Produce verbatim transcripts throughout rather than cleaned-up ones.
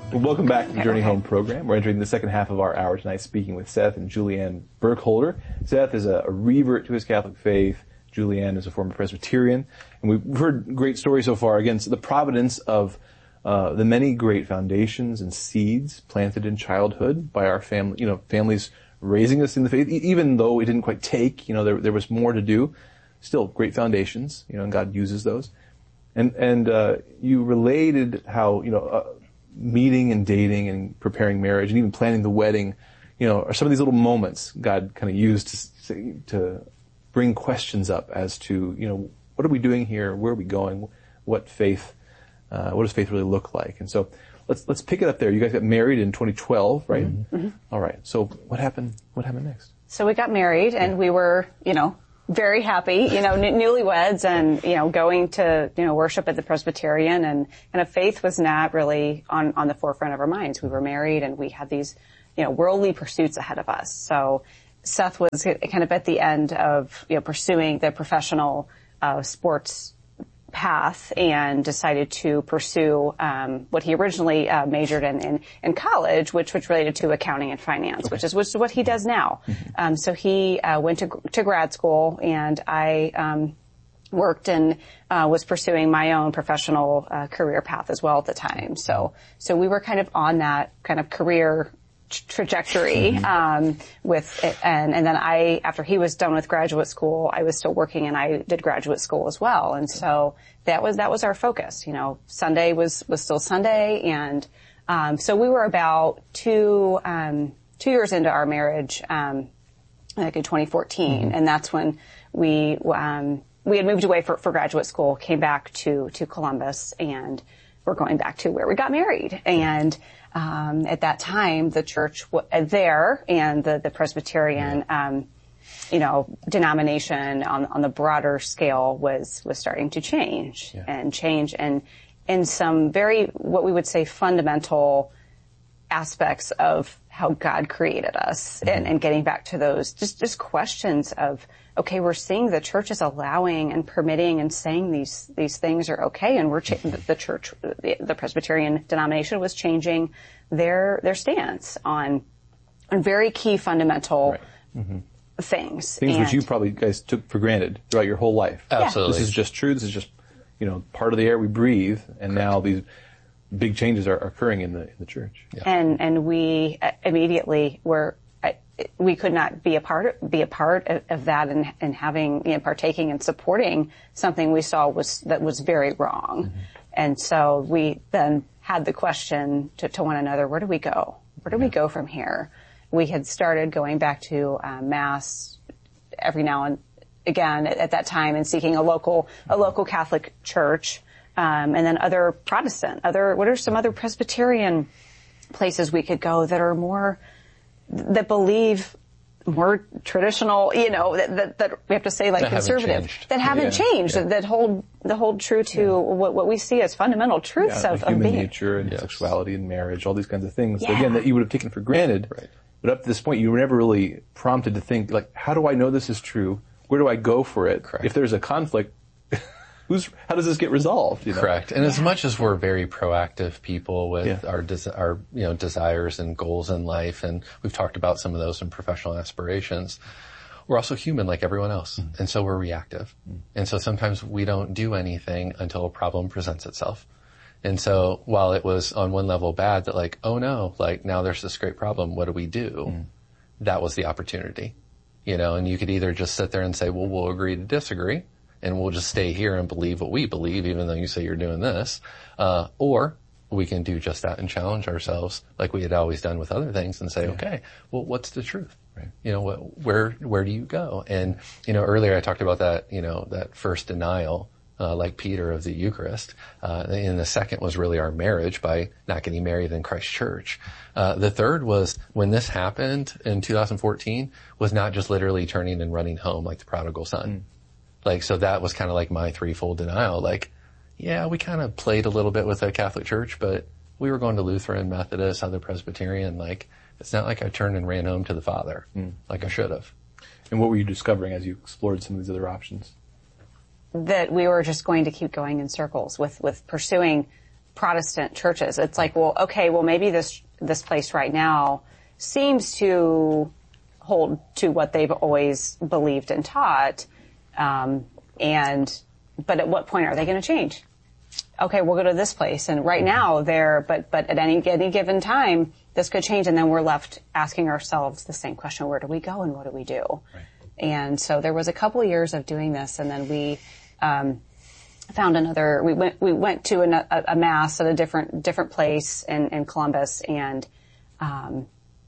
Well, welcome back to the Journey Home program. We're entering the second half of our hour tonight speaking with Seth and Julianne Burkholder. Seth is a, a revert to his Catholic faith. Julianne is a former Presbyterian. And we've heard great stories so far. Again, so the providence of uh, the many great foundations and seeds planted in childhood by our family, you know, families raising us in the faith, e- even though it didn't quite take, you know, there, there was more to do. Still great foundations, you know, and God uses those. And, and, uh, you related how, you know, uh, meeting and dating and preparing marriage and even planning the wedding, you know, are some of these little moments God kind of used to, to bring questions up as to, you know, what are we doing here? Where are we going? What faith, uh, what does faith really look like? And so let's, let's pick it up there. You guys got married in twenty twelve, right? Mm-hmm. Mm-hmm. All right. So what happened, what happened next? So we got married and we were, you know, very happy, you know, n- newlyweds and, you know, going to, you know, worship at the Presbyterian and, and faith was not really on, on the forefront of our minds. We were married and we had these, you know, worldly pursuits ahead of us. So Seth was kind of at the end of, you know, pursuing the professional, uh, sports path and decided to pursue um what he originally uh, majored in, in in college, which which related to accounting and finance, okay. which is which is what he does now. Mm-hmm. Um so he uh, went to to grad school, and I um worked and uh, was pursuing my own professional uh, career path as well at the time. So so we were kind of on that kind of career trajectory, um, with, it, and, and then I, after he was done with graduate school, I was still working and I did graduate school as well. And so that was, that was our focus. You know, Sunday was, was still Sunday. And, um, so we were about two, um, two years into our marriage, um, like in twenty fourteen. Mm-hmm. And that's when we, um, we had moved away for, for graduate school, came back to, to Columbus, and we're going back to where we got married. And, Um, at that time, the church w- there and the, the Presbyterian, um, you know, denomination on, on the broader scale was, was starting to change yeah. and change and in some very, what we would say, fundamental aspects of how God created us, mm-hmm. and, and getting back to those just, just questions of, okay, we're seeing the church is allowing and permitting and saying these, these things are okay. And we're, cha- the church, the, the Presbyterian denomination was changing their, their stance on, on very key fundamental right. mm-hmm. things. Things and, which you probably guys took for granted throughout your whole life. Absolutely. This is just true. This is just, you know, part of the air we breathe. And Correct. Now these big changes are occurring in the, in the church. Yeah. And, and we immediately were, we could not be a part be a part of, of that and, and having, you know, partaking and supporting something we saw was that was very wrong. Mm-hmm. And so we then had the question to, to one another, where do we go? Where do yeah. we go from here? We had started going back to uh, Mass every now and again at, at that time and seeking a local a local Catholic church, um, and then other Protestant, other what are some other Presbyterian places we could go that are more that believe more traditional, you know, that, that, that we have to say like that conservative, haven't that haven't yeah. changed, yeah. that, that hold, that hold true to yeah. what, what we see as fundamental truths yeah, of, like of human being. nature and yes. sexuality and marriage, all these kinds of things. Yeah. Again, that you would have taken for granted. Right. But up to this point, you were never really prompted to think, like, how do I know this is true? Where do I go for it? Correct. If there's a conflict, who's, how does this get resolved? You know? Correct. And yeah. as much as we're very proactive people with yeah. our, des- our, you know, desires and goals in life, and we've talked about some of those in professional aspirations, we're also human like everyone else. Mm. And so we're reactive. Mm. And so sometimes we don't do anything until a problem presents itself. And so while it was on one level bad that like, oh no, like now there's this great problem, what do we do? Mm. That was the opportunity, you know, and you could either just sit there and say, well, we'll agree to disagree and we'll just stay here and believe what we believe, even though you say you're doing this. Uh, or we can do just that and challenge ourselves like we had always done with other things and say, yeah. okay, well, what's the truth? Right. You know, what, where, where do you go? And, you know, earlier I talked about that, you know, that first denial. Uh, like Peter of the Eucharist. Uh, and the second was really our marriage by not getting married in Christ Church. Uh, the third was when this happened in two thousand fourteen was not just literally turning and running home like the prodigal son. Mm. Like, so that was kind of like my threefold denial. Like, yeah, we kind of played a little bit with the Catholic Church, but we were going to Lutheran, Methodist, other Presbyterian. Like, it's not like I turned and ran home to the Father mm. like I should have. And what were you discovering as you explored some of these other options? That we were just going to keep going in circles with, with pursuing Protestant churches. It's like, well, okay, well, maybe this, this place right now seems to hold to what they've always believed and taught. Um, and, but at what point are they going to change? Okay, we'll go to this place. And right now they're, but, but at any, any given time, this could change. And then we're left asking ourselves the same question, where do we go and what do we do? Right. And so there was a couple of years of doing this, and then we, um, found another, we went, we went to a, a mass at a different, different place in, in Columbus, and, um,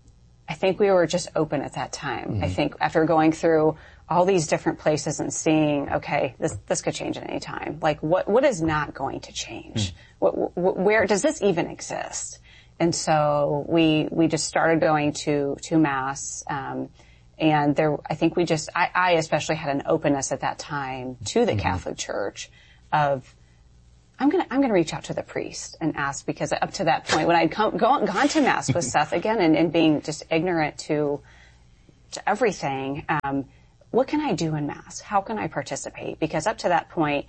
I think we were just open at that time. Mm-hmm. I think after going through all these different places and seeing, okay, this, this could change at any time. Like, what, what is not going to change? Mm. What, what, where, does this even exist? And so we, we just started going to, to mass, um, and there, I think we just, I, I especially had an openness at that time to the mm-hmm. Catholic Church of, I'm gonna, I'm gonna reach out to the priest and ask, because up to that point, when I'd come, gone, gone to mass with Seth again and, and being just ignorant to, to everything, um, what can I do in mass? How can I participate? Because up to that point,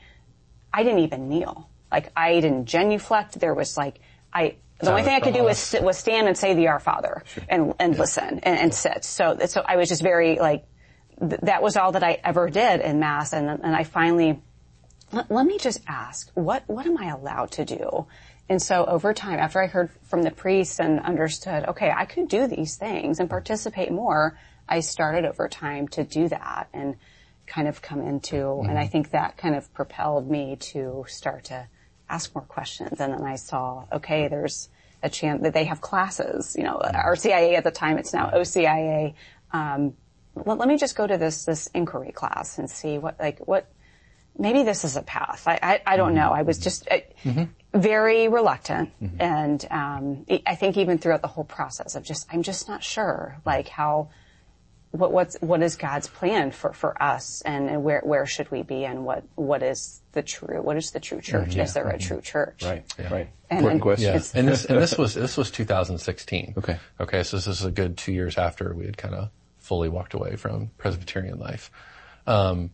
I didn't even kneel. Like, I didn't genuflect. There was like, I, the only thing I could do was sit, was stand and say the Our Father sure. and, and yeah. listen and, and sit. So, so I was just very like, th- that was all that I ever did in mass. And, and I finally, let, let me just ask, what, what am I allowed to do? And so over time, after I heard from the priest and understood, okay, I could do these things and participate more, I started over time to do that and kind of come into, mm-hmm. and I think that kind of propelled me to start to ask more questions. And then I saw, okay, there's a chance that they have classes, you know, R C I A at the time, it's now O C I A. Um, let, let me just go to this, this inquiry class and see what, like, what, maybe this is a path. I, I, I don't mm-hmm. know. I was just uh, mm-hmm. very reluctant. Mm-hmm. And, um, I think even throughout the whole process of just, I'm just not sure, like how, what, what's, what is God's plan for, for us and, and where, where should we be and what, what is the true, what is the true church? Mm-hmm. Is there a true church? Right. Yeah. Right. And, Important and, question. Yeah. and this, and this was, this was two thousand sixteen. Okay. Okay. So this is a good two years after we had kind of fully walked away from Presbyterian life. Um,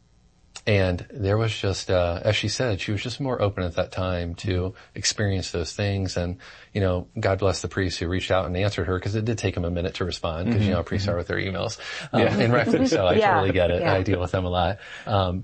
And there was just, uh, as she said, she was just more open at that time to experience those things. And, you know, God bless the priest who reached out and answered her, because it did take him a minute to respond, because, mm-hmm. you know, priests mm-hmm. are with their emails. Um, yeah. And rightfully so. I yeah. totally get it. Yeah. I deal with them a lot. Um,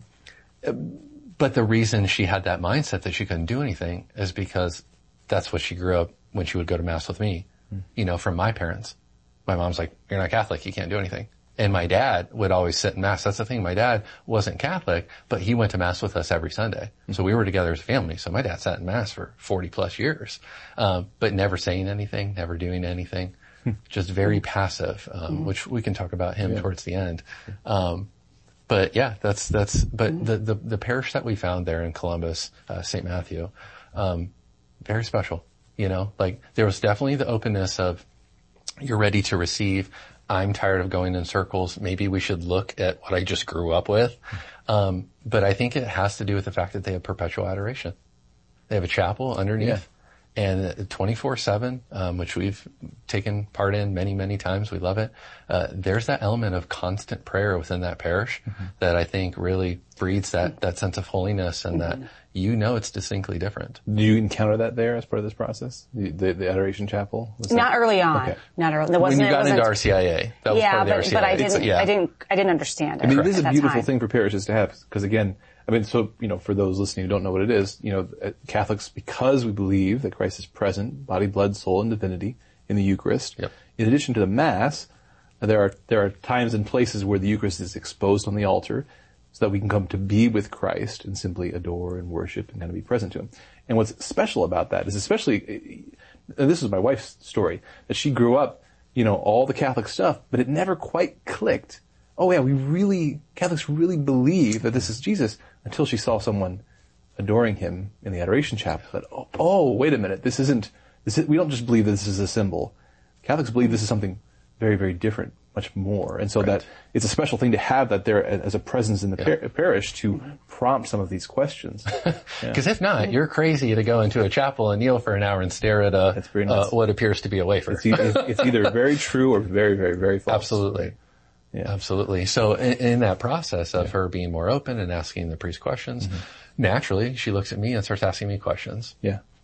but the reason she had that mindset that she couldn't do anything is because that's what she grew up when she would go to mass with me, mm-hmm. you know, from my parents. My mom's like, you're not Catholic, you can't do anything. And my dad would always sit in mass. That's the thing. My dad wasn't Catholic, but he went to mass with us every Sunday. Mm-hmm. So we were together as a family. So my dad sat in mass for forty plus years, um, but never saying anything, never doing anything, just very passive, um, mm-hmm. which we can talk about him yeah. towards the end. Um, but yeah, that's, that's, but mm-hmm. the, the, the parish that we found there in Columbus, uh, Saint Matthew, um, very special, you know, like there was definitely the openness of you're ready to receive. I'm tired of going in circles. Maybe we should look at what I just grew up with. Um, but I think it has to do with the fact that they have perpetual adoration. They have a chapel underneath yeah. and twenty-four seven, um, which we've taken part in many, many times. We love it. Uh, there's that element of constant prayer within that parish mm-hmm. that I think really breeds that, that sense of holiness and mm-hmm. that you know it's distinctly different. Do you encounter that there as part of this process? The, the, the Adoration Chapel? Was Not that? early on. Okay. Not early. There wasn't, when you got into R C I A, that was yeah, part of the but, R C I A. but I didn't, yeah. I didn't, I didn't understand it. I mean, it is a beautiful time. thing for parishes to have, because again, I mean, so, you know, for those listening who don't know what it is, you know, Catholics, because we believe that Christ is present, body, blood, soul, and divinity in the Eucharist, yep. in addition to the Mass, there are, there are times and places where the Eucharist is exposed on the altar so that we can come to be with Christ and simply adore and worship and kind of be present to Him. And what's special about that is especially, and this is my wife's story, that she grew up, you know, all the Catholic stuff, but it never quite clicked. Oh yeah, we really, Catholics really believe that this is Jesus, until she saw someone adoring Him in the Adoration Chapel. That, oh, oh wait a minute, this isn't, this is, we don't just believe that this is a symbol. Catholics believe this is something very, very different, much more. And so right. that it's a special thing to have that there as a presence in the yeah. par- parish to prompt some of these questions. Because yeah. if not, you're crazy to go into a chapel and kneel for an hour and stare at a, uh, what appears to be a wafer. It's, e- it's either very true or very, very, very false. Absolutely. Yeah. Absolutely. So in, in that process of yeah. her being more open and asking the priest questions, mm-hmm. naturally she looks at me and starts asking me questions. Yeah.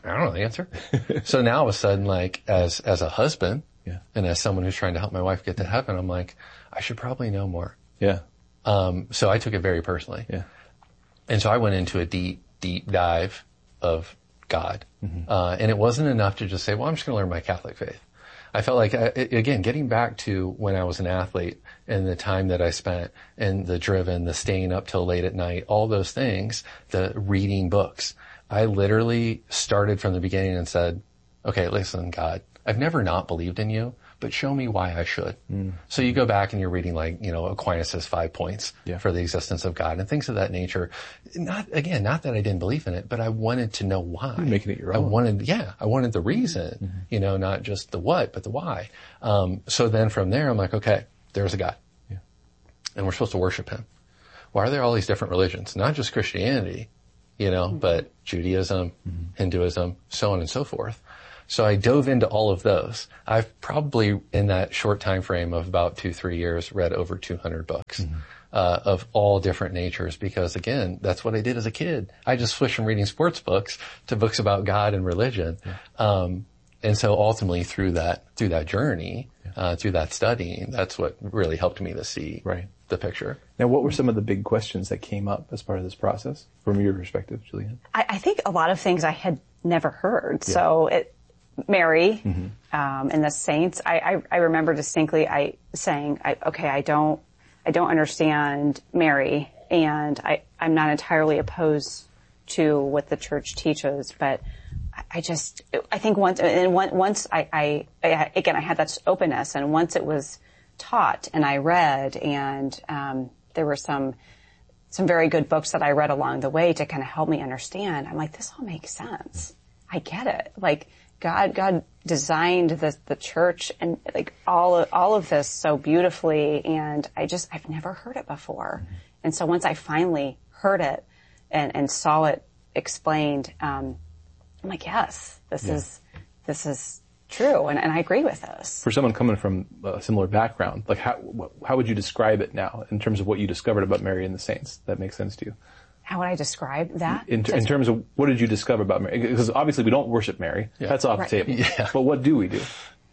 I don't know the answer. So now all of a sudden, like, as, as a husband, yeah. and as someone who's trying to help my wife get to heaven, I'm like, I should probably know more. Yeah. Um, so I took it very personally. Yeah. And so I went into a deep, deep dive of God. Mm-hmm. Uh, and it wasn't enough to just say, well, I'm just going to learn my Catholic faith. I felt like, I, again, getting back to when I was an athlete and the time that I spent and the driven, the staying up till late at night, all those things, the reading books. I literally started from the beginning and said, okay, listen, God, I've never not believed in you, but show me why I should. Mm. So you go back and you're reading, like, you know, Aquinas' five points yeah. for the existence of God and things of that nature. Not, again, not that I didn't believe in it, but I wanted to know why. You're making it your own. I wanted, yeah, I wanted the reason, mm-hmm. you know, not just the what, but the why. Um, so then from there, I'm like, okay, there's a God. Yeah. And we're supposed to worship him. Why are there all these different religions? Not just Christianity, you know, mm-hmm. but Judaism, mm-hmm. Hinduism, so on and so forth. So I dove into all of those. I've probably, in that short time frame of about two, three years, read over two hundred books, mm-hmm. uh, of all different natures, because again, that's what I did as a kid. I just switched from reading sports books to books about God and religion. Yeah. Um, and so ultimately through that, through that journey, yeah. uh, through that studying, that's what really helped me to see right. the picture. Now, what were some of the big questions that came up as part of this process from your perspective, Julianne? I, I think a lot of things I had never heard. Yeah. So it, Mary, mm-hmm. um, and the saints, I, I, I remember distinctly I saying, I, okay, I don't, I don't understand Mary, and I, I'm not entirely opposed to what the church teaches, but I, I just, I think once, and once I, I, I, again, I had that openness, and once it was taught and I read, and, um, there were some, some very good books that I read along the way to kind of help me understand. I'm like, this all makes sense. I get it. Like, God, God designed the, the church and like all of, all of this so beautifully, and I just, I've never heard it before. Mm-hmm. And so once I finally heard it and, and saw it explained, um, I'm like, yes, this yeah. is, this is true. And, and I agree with this. For someone coming from a similar background, like how, how would you describe it now in terms of what you discovered about Mary and the saints? That makes sense to you? How would I describe that? In, in terms of what did you discover about Mary? Because obviously we don't worship Mary. Yeah. That's off right. the table. Yeah. But what do we do?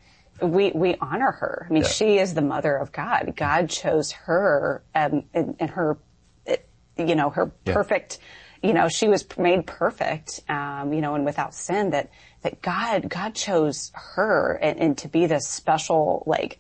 We, we honor her. I mean, yeah. she is the mother of God. God chose her, um, in, in her, it, you know, her yeah. perfect, you know, she was made perfect, um, you know, and without sin, that, that God, God chose her and, and to be this special, like,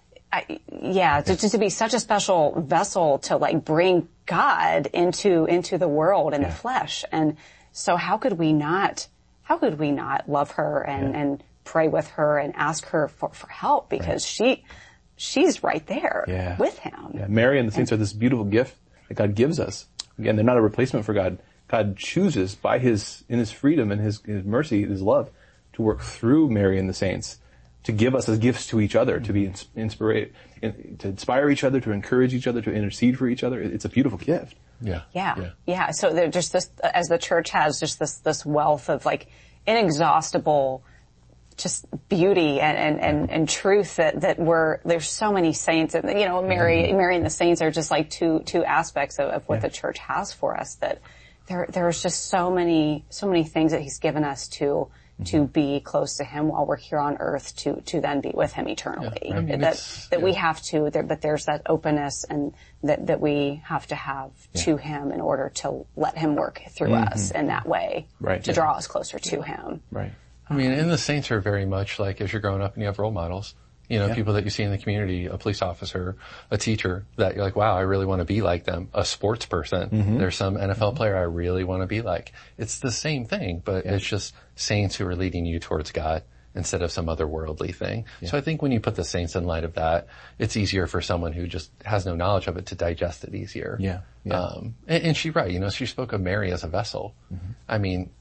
I, yeah, to, just to be such a special vessel to like bring God into, into the world and yeah. the flesh. And so how could we not, how could we not love her and, yeah. and pray with her and ask her for, for help? Because right. she, she's right there yeah. with him. Yeah. Mary and the saints and, are this beautiful gift that God gives us. Again, they're not a replacement for God. God chooses by his, in his freedom and his, his mercy, his love, to work through Mary and the saints, to give us as gifts to each other, to be inspired, to inspire each other, to encourage each other, to intercede for each other. It's a beautiful gift. Yeah. Yeah. Yeah. yeah. So there's just this, as the church has just this, this wealth of like inexhaustible just beauty and, and, and, and truth that, that we're, there's so many saints and, you know, Mary, mm-hmm. Mary and the saints are just like two, two aspects of, of what yeah. the church has for us, that there, there's just so many, so many things that he's given us to, to be close to him while we're here on earth, to, to then be with him eternally. Yeah, I mean, that, that yeah. we have to, there, but there's that openness and that, that we have to have yeah. to him in order to let him work through mm-hmm. us in that way. Right. To yeah. draw us closer to him. Right. I mean, and the saints are very much like as you're growing up and you have role models. You know, yeah. people that you see in the community, a police officer, a teacher, that you're like, wow, I really want to be like them. A sports person. Mm-hmm. There's some N F L mm-hmm. player I really want to be like. It's the same thing, but yeah. it's just saints who are leading you towards God instead of some other worldly thing. Yeah. So I think when you put the saints in light of that, it's easier for someone who just has no knowledge of it to digest it easier. Yeah. yeah. Um, and, and she's right. You know, she spoke of Mary as a vessel. Mm-hmm. I mean,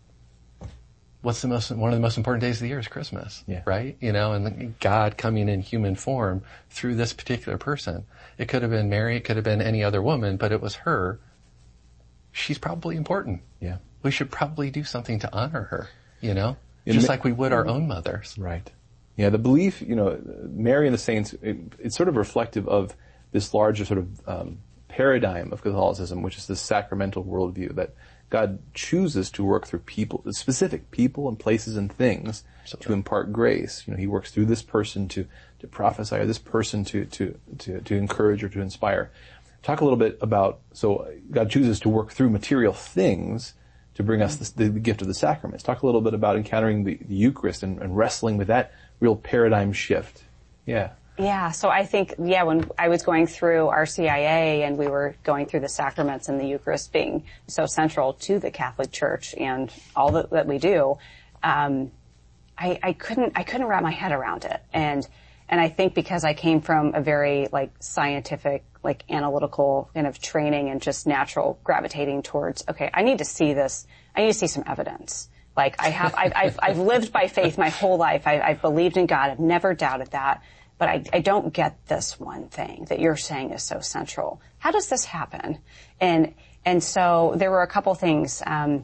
what's the most, one of the most important days of the year is Christmas, yeah. right? You know, and God coming in human form through this particular person. It could have been Mary, it could have been any other woman, but it was her. She's probably important. Yeah. We should probably do something to honor her, you know, In just ma- like we would our own mothers. Right. Yeah, the belief, you know, Mary and the saints, it, it's sort of reflective of this larger sort of um, paradigm of Catholicism, which is this sacramental worldview that God chooses to work through people, specific people and places and things Absolutely. To impart grace. You know, he works through this person to, to prophesy, or this person to, to, to, to encourage or to inspire. Talk a little bit about, so God chooses to work through material things to bring us the, the, the gift of the sacraments. Talk a little bit about encountering the, the Eucharist and, and wrestling with that real paradigm shift. Yeah. Yeah, so I think, yeah, when I was going through R C I A and we were going through the sacraments and the Eucharist being so central to the Catholic Church and all that, that we do, um, I, I couldn't, I couldn't wrap my head around it. And, and I think because I came from a very, like, scientific, like, analytical kind of training and just natural gravitating towards, okay, I need to see this, I need to see some evidence. Like, I have, I've, I've, I've lived by faith my whole life. I, I've believed in God. I've never doubted that. But I, I don't get this one thing that you're saying is so central. How does this happen? And, and so there were a couple things, um,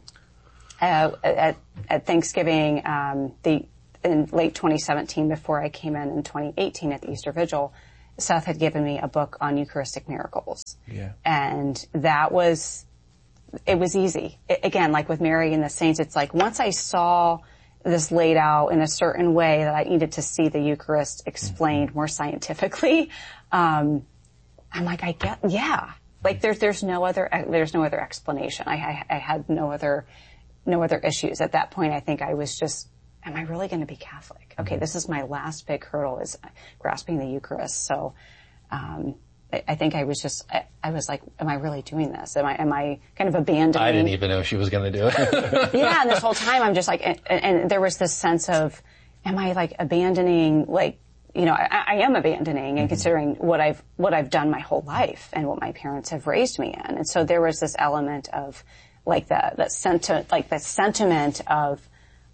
uh, at, at Thanksgiving, um, the, in late twenty seventeen, before I came in in twenty eighteen at the Easter Vigil, Seth had given me a book on Eucharistic miracles. Yeah. And that was, it was easy. It, again, like with Mary and the saints, it's like once I saw this laid out in a certain way that I needed to see the Eucharist explained mm-hmm. more scientifically. Um, I'm like, I get, yeah. Like there's, there's no other, there's no other explanation. I, I, I had no other, no other issues. At that point, I think I was just, am I really going to be Catholic? Okay, mm-hmm. this is my last big hurdle is grasping the Eucharist. So, um, I think I was just, I, I was like, am I really doing this? Am I, am I kind of abandoning? I didn't even know she was going to do it. Yeah, and this whole time I'm just like, and, and there was this sense of, am I like abandoning, like, you know, I, I am abandoning and mm-hmm. considering what I've, what I've done my whole life and what my parents have raised me in. And so there was this element of like that, that senti- like the sentiment of,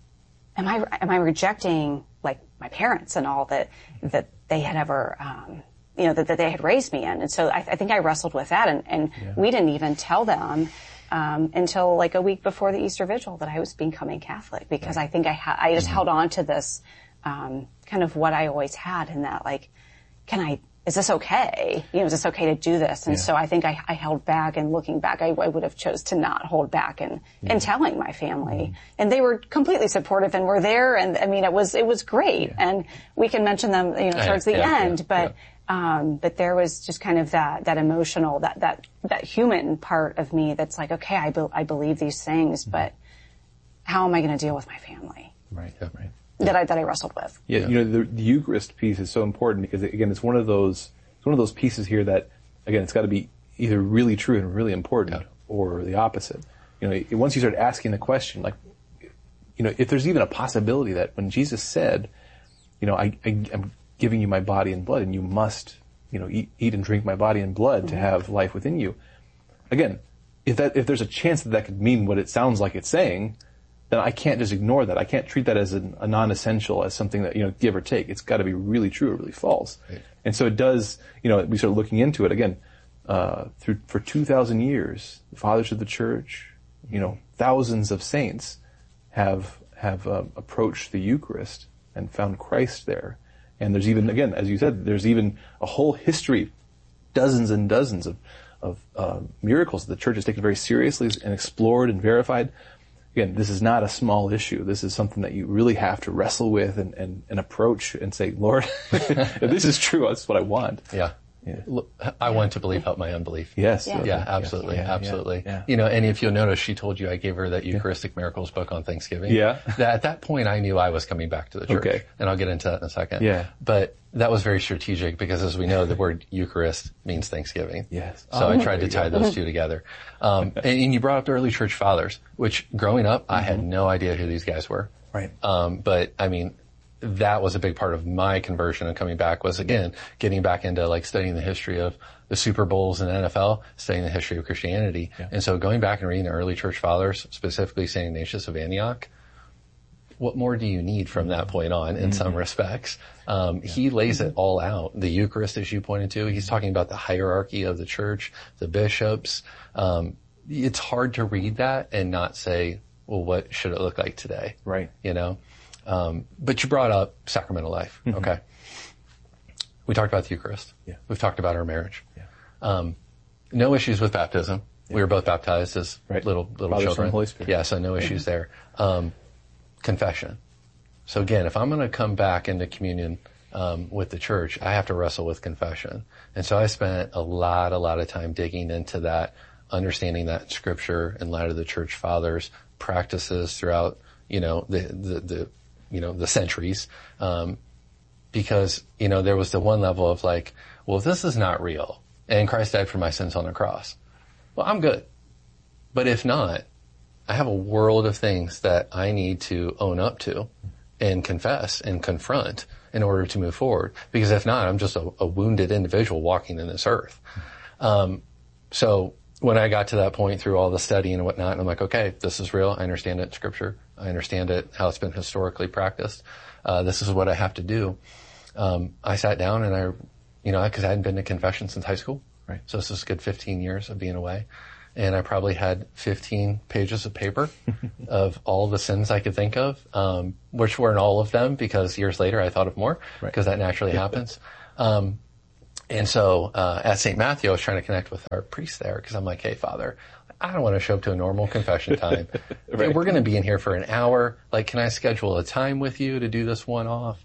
am I, am I rejecting like my parents and all that, that they had ever, um, you know, that, that they had raised me in. And so I, I think I wrestled with that and, and yeah. we didn't even tell them, um, until like a week before the Easter Vigil that I was becoming Catholic because right. I think I ha- I just mm-hmm. held on to this, um, kind of what I always had in that like, can I, is this okay? You know, is this okay to do this? And yeah. so I think I, I held back and looking back, I, I would have chose to not hold back and, yeah. and telling my family. Mm-hmm. And they were completely supportive and were there. And I mean, it was, it was great. Yeah. And we can mention them, you know, towards the yeah, end, yeah, but, yeah. um, but there was just kind of that, that emotional, that, that, that human part of me that's like, okay, I, be, I believe these things, mm-hmm. but how am I going to deal with my family? Right, yeah, right. That I, that I wrestled with. Yeah, you know, the, the Eucharist piece is so important because again, it's one of those, it's one of those pieces here that, again, it's got to be either really true and really important yeah. or the opposite. You know, once you start asking the question, like, you know, if there's even a possibility that when Jesus said, you know, I, I I'm giving you my body and blood and you must, you know, eat, eat and drink my body and blood mm-hmm. to have life within you. Again, if that, if there's a chance that that could mean what it sounds like it's saying, then I can't just ignore that. I can't treat that as an, a non-essential, as something that, you know, give or take. It's got to be really true or really false. Right. And so it does, you know, we start looking into it again, uh, through, for two thousand years, the fathers of the church, you know, thousands of saints have, have, uh, approached the Eucharist and found Christ there. And there's even, again, as you said, there's even a whole history, dozens and dozens of, of, uh, miracles that the church has taken very seriously and explored and verified. Again, this is not a small issue. This is something that you really have to wrestle with and, and, and approach and say, Lord, if this is true, that's what I want. Yeah. Yeah. I yeah. want to believe, help my unbelief. Yes. Yeah, yeah absolutely, yeah, absolutely. Yeah, yeah. You know, and if you'll notice, she told you I gave her that Eucharistic Miracles book on Thanksgiving. Yeah. That at that point, I knew I was coming back to the church. Okay. And I'll get into that in a second. Yeah. But that was very strategic because, as we know, the word Eucharist means Thanksgiving. Yes. So oh, I tried to tie go. those two together. Um, and, and you brought up the early church fathers, which growing up, mm-hmm. I had no idea who these guys were. Right. Um, but I mean, that was a big part of my conversion and coming back was, again, getting back into like studying the history of the Super Bowls and N F L, studying the history of Christianity. Yeah. And so going back and reading the early church fathers, specifically Saint Ignatius of Antioch, what more do you need from that point on in mm-hmm. some respects? Um, yeah. He lays mm-hmm. it all out. The Eucharist, as you pointed to, he's talking about the hierarchy of the church, the bishops. Um, it's hard to read that and not say, well, what should it look like today? Right. You know? Um, but you brought up sacramental life. Mm-hmm. Okay. We talked about the Eucharist. Yeah. We've talked about our marriage. Yeah. Um, no issues with baptism. Yeah. We were both baptized as right. little little Father, children. Son, Holy Spirit. Yeah, so no issues mm-hmm. there. Um, confession. So again, if I'm going to come back into communion um, with the church, I have to wrestle with confession. And so I spent a lot, a lot of time digging into that, understanding that Scripture in light of the church fathers' practices throughout, you know, the the, the you know the centuries, um, because you know there was the one level of like, well, if this is not real, and Christ died for my sins on the cross, well, I'm good. But if not, I have a world of things that I need to own up to and confess and confront in order to move forward. Because if not, I'm just a, a wounded individual walking in this earth. Um, so when I got to that point through all the study and whatnot, and I'm like, okay, this is real. I understand it in Scripture. I understand it, how it's been historically practiced. Uh, this is what I have to do. Um, I sat down and I, you know, because I hadn't been to confession since high school. Right. So this is a good fifteen years of being away. And I probably had fifteen pages of paper of all the sins I could think of, um, which weren't all of them because years later I thought of more because right. that naturally happens. Um, and so, uh, at Saint Matthew, I was trying to connect with our priest there because I'm like, hey, Father, I don't want to show up to a normal confession time. right. We're going to be in here for an hour. Like, can I schedule a time with you to do this one off?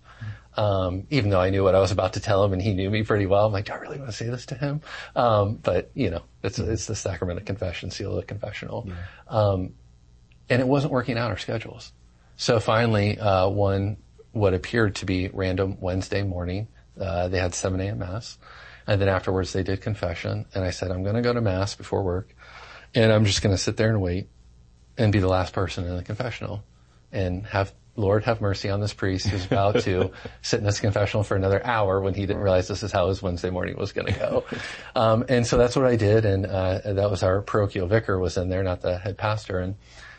Um, even though I knew what I was about to tell him and he knew me pretty well, I'm like, do I really want to say this to him? Um, but you know, it's, mm-hmm. it's the sacrament of confession, seal of the confessional. Yeah. Um, and it wasn't working out our schedules. So finally, uh, one, what appeared to be random Wednesday morning, uh, they had seven a.m. mass. And then afterwards they did confession. And I said, I'm going to go to mass before work and I'm just going to sit there and wait and be the last person in the confessional and have Lord, have mercy on this priest who's about to sit in this confessional for another hour when he didn't realize this is how his Wednesday morning was going to go. Um, and so that's what I did. And, uh, that was our parochial vicar was in there, not the head pastor. And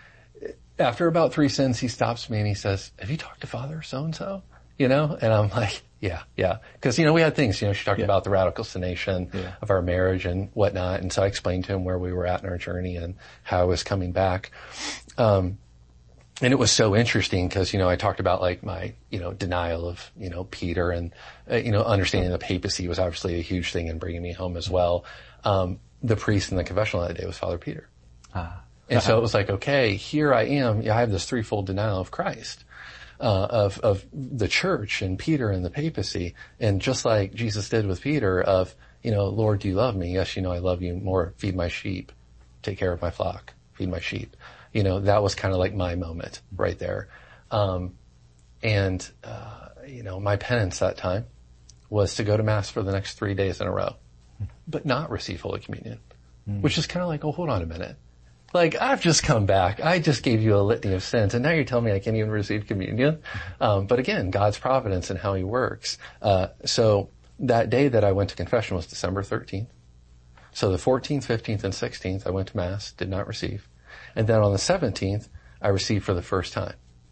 after about three sins, he stops me and he says, have you talked to Father so-and-so? You know? And I'm like, yeah, yeah. Cause, you know, we had things, you know, she talked yeah. about the radicalcination yeah. of our marriage and whatnot. And so I explained to him where we were at in our journey and how I was coming back. Um, And it was so interesting because, you know, I talked about like my, you know, denial of, you know, Peter and, uh, you know, understanding the papacy was obviously a huge thing in bringing me home as well. Um, the priest in the confessional that day was Father Peter. Ah. And so it was like, okay, here I am. I have this threefold denial of Christ, uh, of, of the church and Peter and the papacy. And just like Jesus did with Peter of, you know, Lord, do you love me? Yes, you know, I love you more. Feed my sheep. Take care of my flock. Feed my sheep. You know, that was kind of like my moment right there. Um, and, uh, you know, my penance that time was to go to mass for the next three days in a row, but not receive Holy Communion, mm. which is kind of like, oh, hold on a minute. Like, I've just come back. I just gave you a litany of sins and now you're telling me I can't even receive communion. Um, but again, God's providence and how he works. Uh, so that day that I went to confession was December thirteenth. So the fourteenth, fifteenth, and sixteenth, I went to mass, did not receive. And then on the seventeenth, I received for the first time.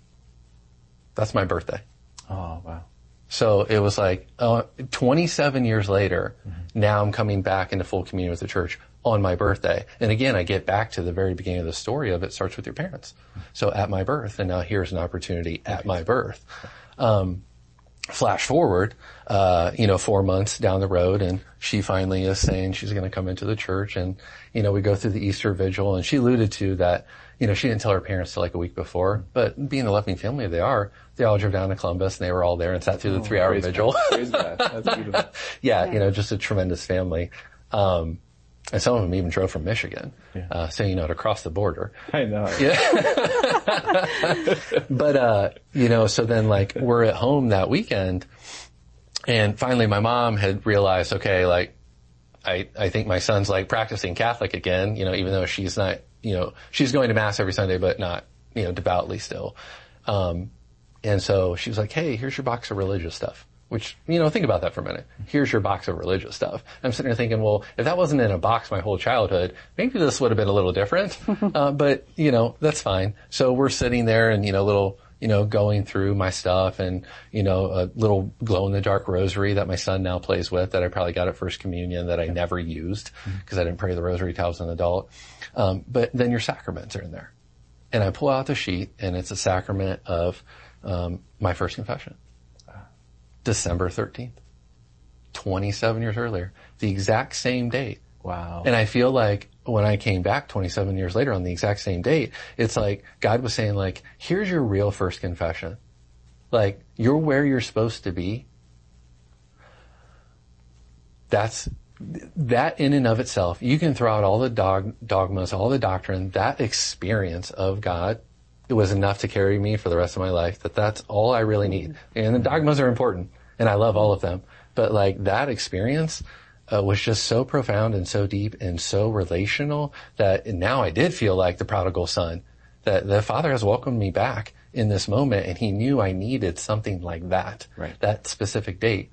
That's my birthday. Oh, wow. So it was like uh, twenty-seven years later, mm-hmm. now I'm coming back into full communion with the church on my birthday. And again, I get back to the very beginning of the story of it starts with your parents. So at my birth, and now here's an opportunity at my birth. Um, flash forward, uh, you know, four months down the road, and she finally is saying she's going to come into the church, and, you know, we go through the Easter vigil, and she alluded to that, you know, she didn't tell her parents till like a week before, but being the loving family they are, they all drove down to Columbus, and they were all there and sat through the oh, three-hour vigil. Praise God. That's beautiful. yeah, you know, just a tremendous family. Um, and some of them even drove from Michigan, yeah. uh, so, you know, to cross the border. I know. Yeah. But, uh, you know, so then like we're at home that weekend and finally my mom had realized, okay, like I, I think my son's like practicing Catholic again, you know, even though she's not, you know, she's going to mass every Sunday, but not, you know, devoutly still. Um, and so she was like, hey, here's your box of religious stuff. Which, you know, think about that for a minute. Here's your box of religious stuff. I'm sitting there thinking, well, if that wasn't in a box my whole childhood, maybe this would have been a little different. uh, but, you know, that's fine. So we're sitting there and, you know, little, you know, going through my stuff and, you know, a little glow-in-the-dark rosary that my son now plays with that I probably got at First Communion that I never used because I didn't pray the rosary till I was an adult. Um, but then your sacraments are in there. And I pull out the sheet and it's a sacrament of um, my first confession. December thirteenth, twenty-seven years earlier, the exact same date Wow. And I feel like when I came back twenty-seven years later on the exact same date, it's like God was saying like, here's your real first confession. Like, you're where you're supposed to be. That's, that in and of itself, you can throw out all the dog, dogmas, all the doctrine, that experience of God, it was enough to carry me for the rest of my life, that that's all I really need. And the dogmas are important, and I love all of them. But like, that experience, Uh, was just so profound and so deep and so relational that now I did feel like the prodigal son, that the Father has welcomed me back in this moment, and he knew I needed something like that, right. that specific date.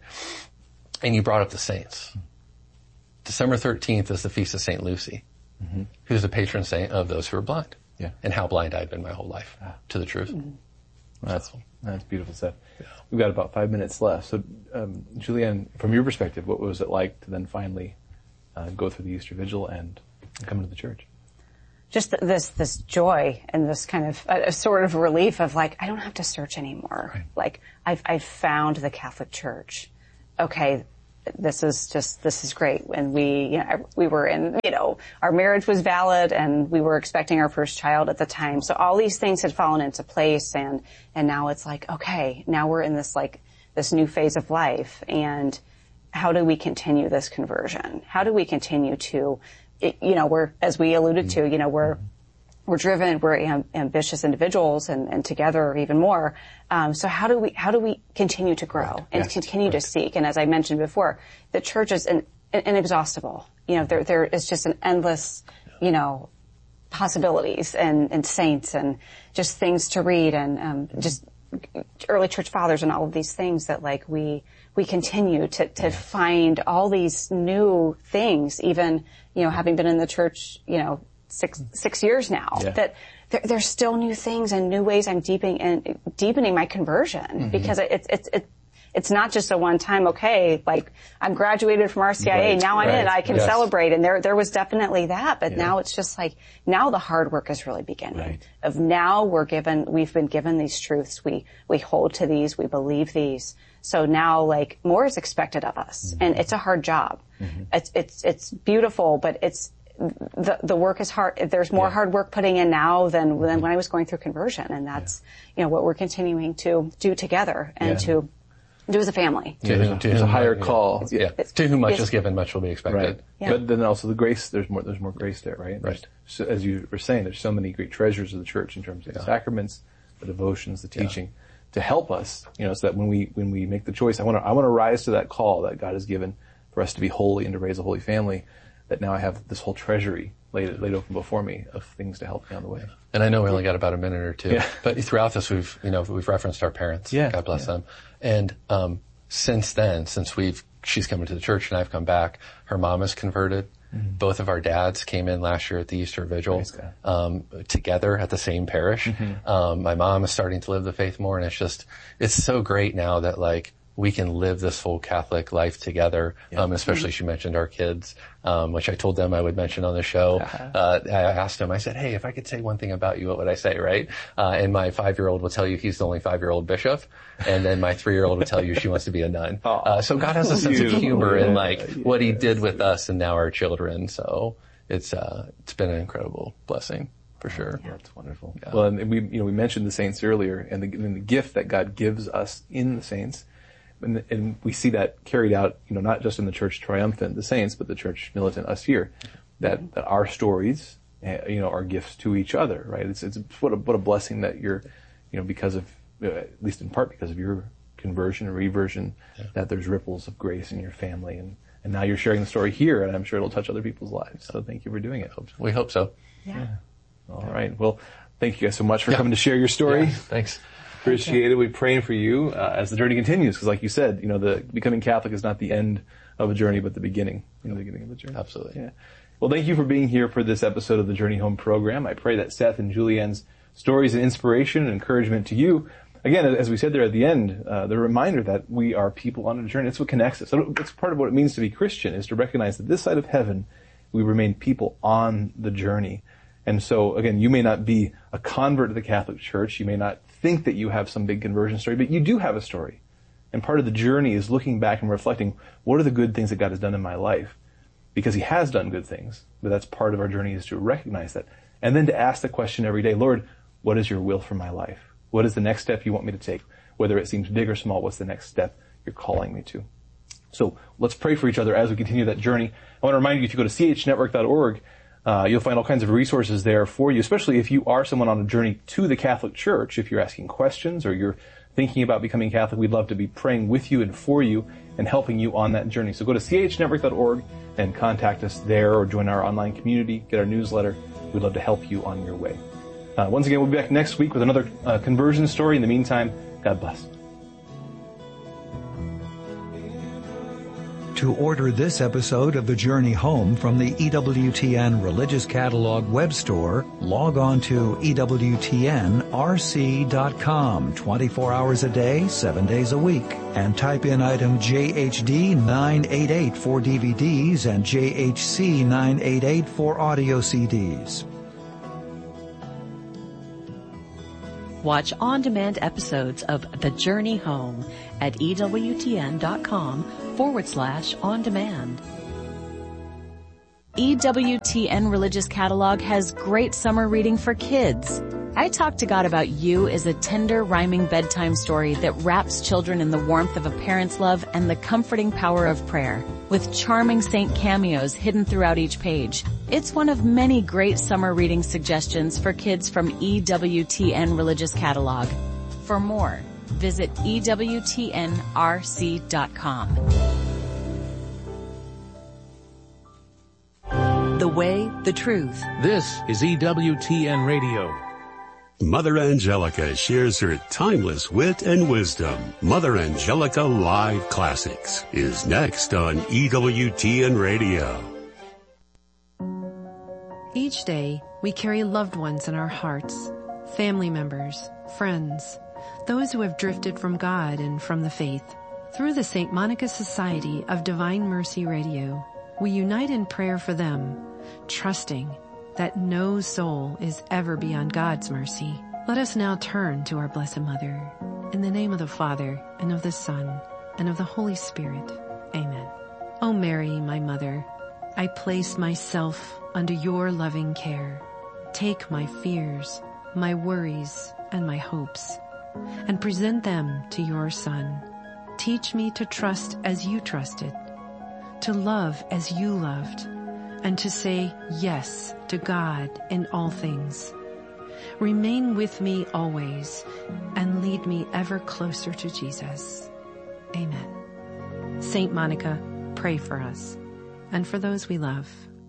And you brought up the saints. December thirteenth is the feast of Saint Lucy, mm-hmm. who's the patron saint of those who are blind. Yeah. And how blind I've been my whole life ah. to the truth. Mm-hmm. Well, that's, that's beautiful stuff. Yeah. We've got about five minutes left. So, um, Julianne, from your perspective, what was it like to then finally uh, go through the Easter Vigil and come into the church? Just this, this joy and this kind of a, a sort of relief of like, I don't have to search anymore. Right. Like, I've, I've found the Catholic Church. Okay, this is just, this is great. And we, you know, we were in, you know, our marriage was valid and we were expecting our first child at the time. So all these things had fallen into place, and, and now it's like, okay, now we're in this like, this new phase of life, and how do we continue this conversion? How do we continue to, it, you know, we're, as we alluded to, you know, we're, we're driven, we're am, ambitious individuals, and, and together even more. Um, so how do we, how do we continue to grow right. and yes. continue right. to seek? And as I mentioned before, the church is an, an inexhaustible. You know, there, there is just an endless, you know, possibilities and, and saints and just things to read, and, um, just early church fathers and all of these things that like we, we continue to, to yes. find all these new things, even, you know, having been in the church, you know, six, six years now, yeah. that there, there's still new things and new ways I'm deepening and deepening my conversion, mm-hmm. because it's, it's, it's, it's not just a one time, okay, like I'm graduated from R C I A, right, now I'm right. in, I can yes. celebrate. And there, there was definitely that, but yeah. now it's just like, now the hard work is really beginning. Right. Of now we're given, we've been given these truths, we, we hold to these, we believe these. So now like more is expected of us, mm-hmm. and it's a hard job. Mm-hmm. It's, it's, it's beautiful, but it's, the, the work is hard. There's more yeah. hard work putting in now than, than mm-hmm. when I was going through conversion. And that's, yeah. you know, what we're continuing to do together and yeah. to do as a family. To, to, to there's a higher yeah. call. Yeah. yeah. To whom much is given, much will be expected. Right. Yeah. But then also the grace, there's more, there's more grace there, right? Right. So, as you were saying, there's so many great treasures of the church in terms of yeah. the sacraments, the devotions, the teaching, yeah. to help us, you know, so that when we, when we make the choice, I want to, I want to rise to that call that God has given for us to be holy and to raise a holy family, that now I have this whole treasury laid, laid open before me of things to help me on the way. And I know we only got about a minute or two, yeah. but throughout this we've, you know, we've referenced our parents. Yeah. God bless yeah. them. And, um, since then, since we've, she's come into the church and I've come back, her mom is converted. Mm-hmm. Both of our dads came in last year at the Easter Vigil, um, together at the same parish. Mm-hmm. Um, my mom is starting to live the faith more, and it's just, it's so great now that like, we can live this full Catholic life together. Yeah. Um, especially mm-hmm. she mentioned our kids, um, which I told them I would mention on the show. Uh-huh. Uh, I asked them, I said, hey, if I could say one thing about you, what would I say, right? Uh, and my five-year-old will tell you he's the only five-year-old bishop. And then my three-year-old will tell you she wants to be a nun. Uh, so God has a sense of humor in like what he did with us and now our children. So it's, uh, it's been an incredible blessing. For sure. Yeah, that's wonderful. Yeah. Well, and we, you know, we mentioned the saints earlier, and the, and the gift that God gives us in the saints. And, and we see that carried out, you know, not just in the church triumphant, the saints, but the church militant, us here, that, that our stories, you know, are gifts to each other, right? It's, it's what a, what a blessing that you're, you know, because of, uh, at least in part because of your conversion and reversion, yeah. that there's ripples of grace in your family. And, and now you're sharing the story here, and I'm sure it'll touch other people's lives. So thank you for doing it. We hope so. Yeah. yeah. All right. Well, thank you guys so much for yeah. coming to share your story. Yeah, thanks. Appreciate it. We're praying for you uh, as the journey continues, because like you said, you know, the becoming Catholic is not the end of a journey, but the beginning, you know, the beginning of the journey. Absolutely. Yeah. Well, thank you for being here for this episode of the Journey Home program. I pray that Seth and Julianne's stories and inspiration and encouragement to you. Again, as we said there at the end, uh, the reminder that we are people on a journey. It's what connects us. So it's part of what it means to be Christian, is to recognize that this side of heaven, we remain people on the journey. And so, again, you may not be a convert to the Catholic Church. You may not think that you have some big conversion story, but you do have a story. And part of the journey is looking back and reflecting, what are the good things that God has done in my life? because he has done good things. But that's part of our journey, is to recognize that. And then to ask the question every day, Lord, what is your will for my life? What is the next step you want me to take? Whether it seems big or small, what's the next step you're calling me to? So let's pray for each other as we continue that journey. I want to remind you, if you go to c h network dot org, uh, you'll find all kinds of resources there for you, especially if you are someone on a journey to the Catholic Church. If you're asking questions or you're thinking about becoming Catholic, we'd love to be praying with you and for you and helping you on that journey. So go to c h network dot org and contact us there, or join our online community, get our newsletter. We'd love to help you on your way. Uh, once again, we'll be back next week with another uh, conversion story. In the meantime, God bless. To order this episode of The Journey Home from the E W T N Religious Catalog web store, log on to E W T N R C dot com twenty-four hours a day, seven days a week, and type in item J H D nine eighty-eight for D V Ds and J H C nine eighty-eight for audio C Ds. Watch on-demand episodes of The Journey Home at EWTN.com forward slash on-demand. E W T N Religious Catalog has great summer reading for kids. I Talk to God About You is a tender, rhyming bedtime story that wraps children in the warmth of a parent's love and the comforting power of prayer, with charming saint cameos hidden throughout each page. It's one of many great summer reading suggestions for kids from E W T N Religious Catalog. For more, visit E W T N R C dot com. The Way, the Truth. This is E W T N Radio. Mother Angelica shares her timeless wit and wisdom. Mother Angelica Live Classics is next on E W T N Radio. Each day, we carry loved ones in our hearts, family members, friends, those who have drifted from God and from the faith. Through the Saint Monica Society of Divine Mercy Radio, we unite in prayer for them, trusting that no soul is ever beyond God's mercy. Let us now turn to our Blessed Mother. In the name of the Father, and of the Son, and of the Holy Spirit. Amen. O Mary, my Mother, I place myself under your loving care. Take my fears, my worries, and my hopes, and present them to your Son. Teach me to trust as you trusted, to love as you loved, and to say yes to God in all things. Remain with me always, and lead me ever closer to Jesus. Amen. Saint Monica, pray for us, and for those we love.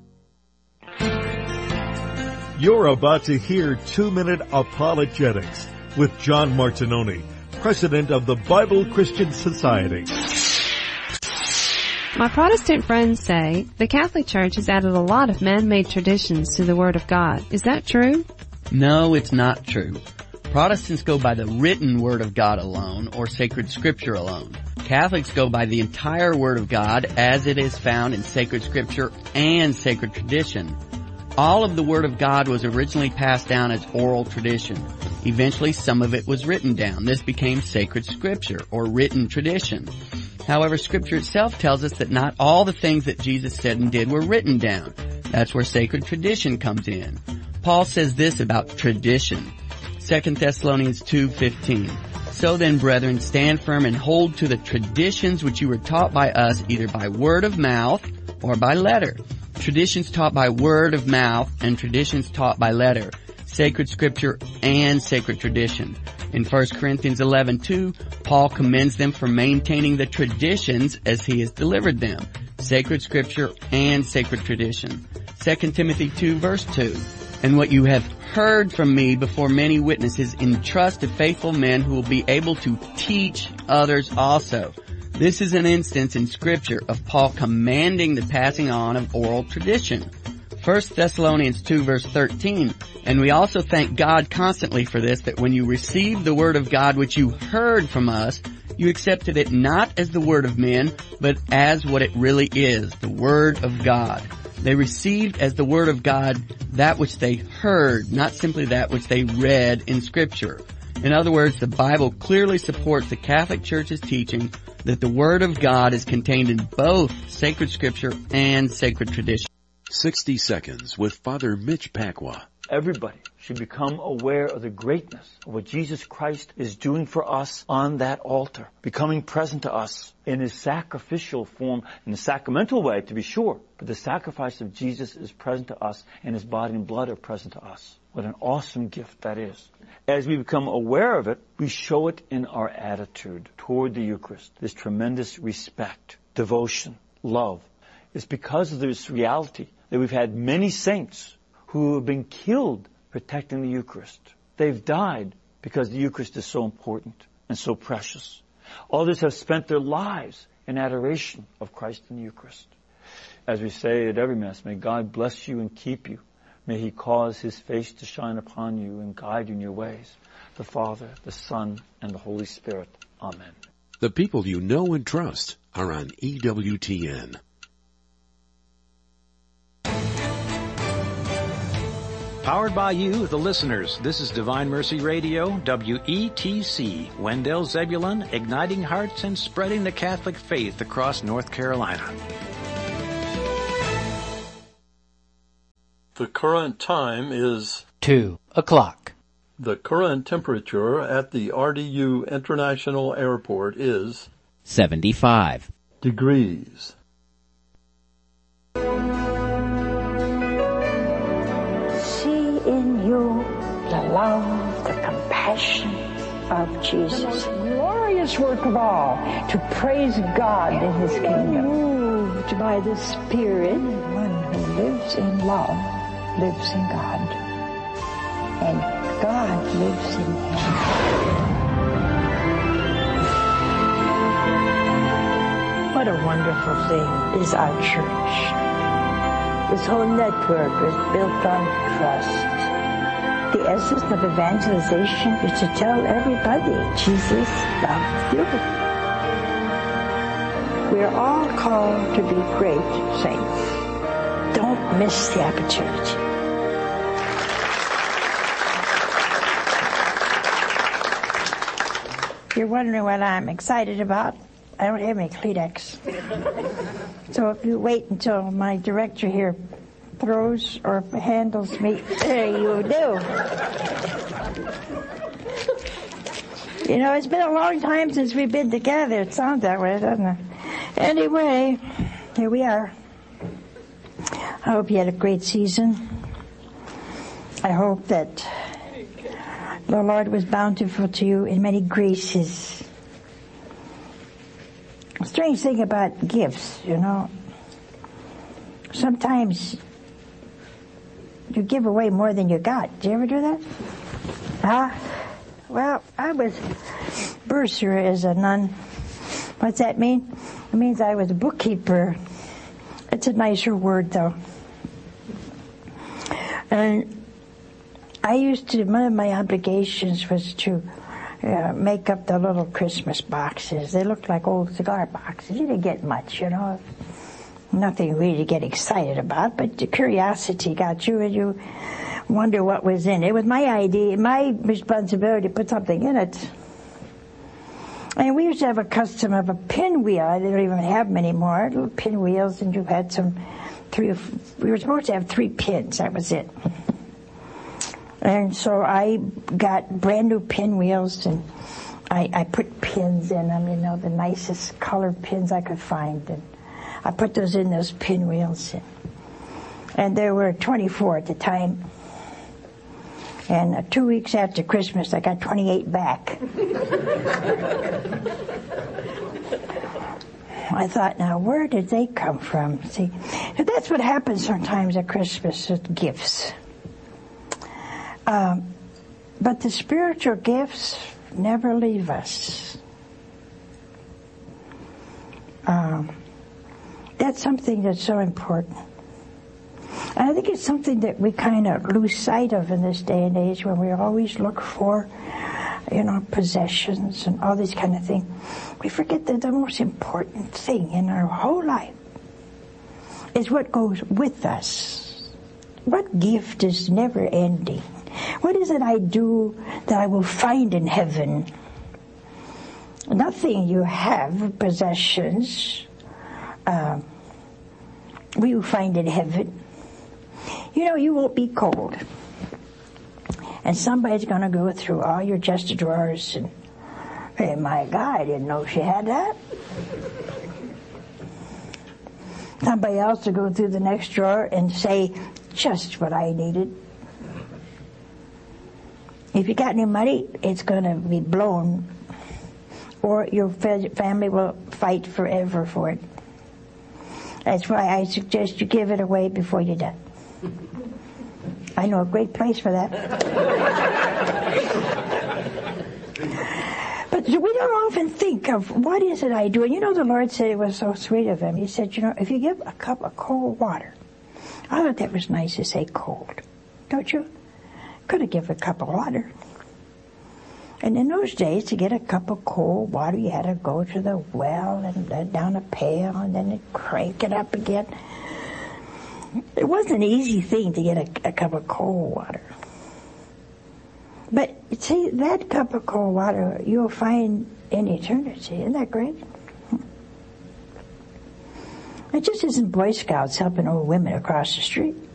You're about to hear Two-Minute Apologetics with John Martinoni, President of the Bible Christian Society. My Protestant friends say the Catholic Church has added a lot of man-made traditions to the Word of God. Is that true? No, it's not true. Protestants go by the written Word of God alone, or sacred Scripture alone. Catholics go by the entire Word of God as it is found in sacred Scripture and sacred tradition. All of the Word of God was originally passed down as oral tradition. Eventually, some of it was written down. This became sacred Scripture, or written tradition. However, Scripture itself tells us that not all the things that Jesus said and did were written down. That's where sacred tradition comes in. Paul says this about tradition. Second Thessalonians two fifteen. So then, brethren, stand firm and hold to the traditions which you were taught by us, either by word of mouth or by letter. Traditions taught by word of mouth and traditions taught by letter. Sacred Scripture and sacred tradition. In First Corinthians eleven two, Paul commends them for maintaining the traditions as he has delivered them. Sacred Scripture and sacred tradition. Second Timothy two verse two. And what you have heard from me before many witnesses, entrust to faithful men who will be able to teach others also. This is an instance in Scripture of Paul commanding the passing on of oral tradition. First Thessalonians two verse thirteen. And we also thank God constantly for this, that when you received the word of God which you heard from us, you accepted it not as the word of men, but as what it really is, the word of God. They received as the word of God that which they heard, not simply that which they read in Scripture. In other words, the Bible clearly supports the Catholic Church's teaching that the Word of God is contained in both sacred scripture and sacred tradition. sixty seconds with Father Mitch Pacwa. Everybody should become aware of the greatness of what Jesus Christ is doing for us on that altar, becoming present to us in His sacrificial form, in the sacramental way, to be sure. But the sacrifice of Jesus is present to us, and His body and blood are present to us. What an awesome gift that is. As we become aware of it, we show it in our attitude toward the Eucharist. This tremendous respect, devotion, love. It's because of this reality that we've had many saints who have been killed protecting the Eucharist. They've died because the Eucharist is so important and so precious. Others have spent their lives in adoration of Christ in the Eucharist. As we say at every Mass, may God bless you and keep you. May He cause His face to shine upon you and guide you in your ways. The Father, the Son, and the Holy Spirit. Amen. The people you know and trust are on E W T N. Powered by you, the listeners. This is Divine Mercy Radio, W E T C, Wendell Zebulon, igniting hearts and spreading the Catholic faith across North Carolina. The current time is two o'clock. The current temperature at the R D U International Airport is seventy-five degrees. In you, the love, the compassion of Jesus. The most glorious work of all, to praise God in His kingdom. Moved by the Spirit, one who lives in love, lives in God. And God lives in him. What a wonderful thing is our church. This whole network is built on trust. The essence of evangelization is to tell everybody Jesus loves you. We are all called to be great saints. Don't miss the opportunity. You're wondering what I'm excited about? I don't have any Kleenex. So if you wait until my director here throws or handles me, there you do. You know, it's been a long time since we've been together. It sounds that way, doesn't it? Anyway, here we are. I hope you had a great season. I hope that the Lord was bountiful to you in many graces. A strange thing about gifts, you know. Sometimes you give away more than you got. Did you ever do that? Huh? Well, I was bursar as a nun. What's that mean? It means I was a bookkeeper. It's a nicer word, though. And I used to, one of my obligations was to uh, make up the little Christmas boxes. They looked like old cigar boxes. You didn't get much, you know. Nothing really to get excited about, but the curiosity got you and you wonder what was in it. It was my idea, my responsibility to put something in it. And we used to have a custom of a pinwheel. They don't even have them anymore. Little pinwheels, and you had some three. We were supposed to have three pins. That was it. And so I got brand new pinwheels, and I, I put pins in them. You know, the nicest colored pins I could find, and I put those in those pinwheels. And, and there were twenty-four at the time. And uh, two weeks after Christmas, I got twenty-eight back. I thought, now, where did they come from? See, that's what happens sometimes at Christmas with gifts. Um, but the spiritual gifts never leave us. Um, that's something that's so important. And I think it's something that we kind of lose sight of in this day and age, when we always look for, you know, possessions and all this kind of thing. We forget that the most important thing in our whole life is what goes with us. What gift is never ending? What is it I do that I will find in heaven? nothing you have, possessions, um, will you find in heaven. You know, you won't be cold. And somebody's going to go through all your chest of drawers and, hey, my God, I didn't know she had that. Somebody else will go through the next drawer and say, just what I needed. If you got any money, it's going to be blown, or your family will fight forever for it. That's why I suggest you give it away before you die. I know a great place for that. But we don't often think of, what is it I do? And you know, the Lord said it was so sweet of him. He said, you know, if you give a cup of cold water, I thought that was nice to say cold. Don't you? Could have given a cup of water. And in those days, to get a cup of cold water, you had to go to the well and let down a pail and then crank it up again. It wasn't an easy thing to get a, a cup of cold water. But see, that cup of cold water you'll find in eternity. Isn't that great? It just isn't Boy Scouts helping old women across the street.